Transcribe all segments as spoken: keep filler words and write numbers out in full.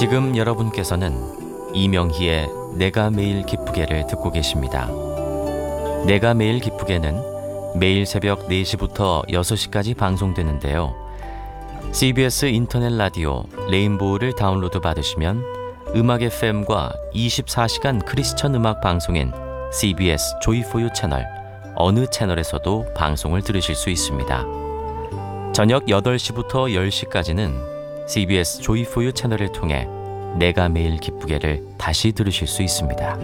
지금 여러분께서는 이명희의 내가 매일 기쁘게를 듣고 계십니다. 내가 매일 기쁘게는 매일 새벽 네 시부터 여섯 시까지 방송되는데요. 씨비에스 인터넷 라디오 레인보우를 다운로드 받으시면 음악 에프엠과 이십사 시간 크리스천 음악 방송인 씨비에스 조이포유 채널 어느 채널에서도 방송을 들으실 수 있습니다. 저녁 여덟 시부터 열 시까지는 씨비에스 조이포유 채널을 통해 내가 매일 기쁘게를 다시 들으실 수 있습니다.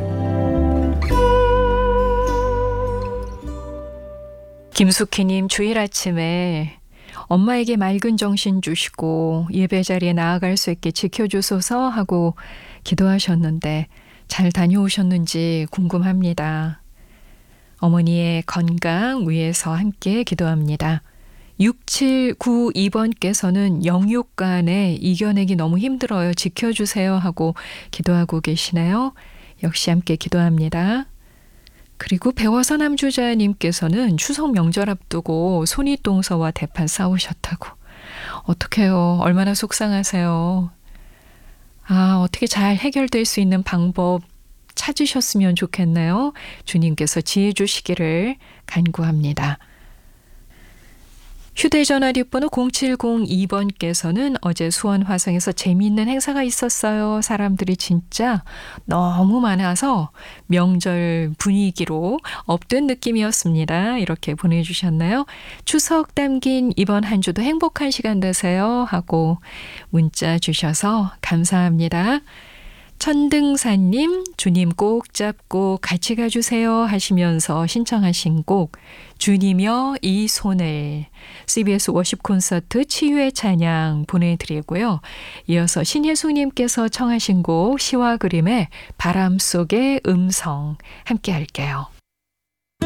김숙희님, 주일 아침에 엄마에게 맑은 정신 주시고 예배 자리에 나아갈 수 있게 지켜주소서 하고 기도하셨는데 잘 다녀오셨는지 궁금합니다. 어머니의 건강 위해서 함께 기도합니다. 육칠구이 번께서는 영육간에 이겨내기 너무 힘들어요. 지켜주세요 하고 기도하고 계시네요. 역시 함께 기도합니다. 그리고 배워서 남주자님께서는 추석 명절 앞두고 손윗동서와 대판 싸우셨다고. 어떡해요. 얼마나 속상하세요. 아, 어떻게 잘 해결될 수 있는 방법 찾으셨으면 좋겠네요. 주님께서 지혜 주시기를 간구합니다. 휴대전화 뒷번호 공칠공이 번께서는 어제 수원 화성에서 재미있는 행사가 있었어요. 사람들이 진짜 너무 많아서 명절 분위기로 업된 느낌이었습니다. 이렇게 보내주셨나요? 추석 담긴 이번 한 주도 행복한 시간 되세요 하고 문자 주셔서 감사합니다. 천등사님, 주님 꼭 잡고 같이 가주세요 하시면서 신청하신 곡 주님여 이 손을 씨비에스 워십 콘서트 치유의 찬양 보내드리고요. 이어서 신혜숙님께서 청하신 곡 시와 그림의 바람 속의 음성 함께 할게요.